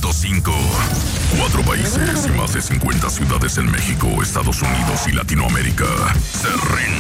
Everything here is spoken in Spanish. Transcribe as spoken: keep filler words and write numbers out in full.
punto cinco. Cuatro países y más de cincuenta ciudades en México, Estados Unidos y Latinoamérica se rinden.